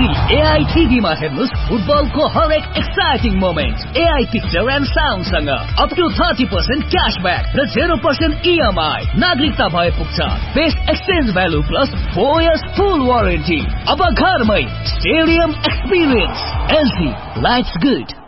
LG AI 3D मा हेर्नुस् फुटबलको हरेक exciting moment. AI picture and sound सँग अप टु 30% क्याशब्याक र 0% EMI। नागरिकता भए पुग्छ। Best exchange value plus 4 years फुल वारेन्टी। अब घरमै stadium experience. LG lives good.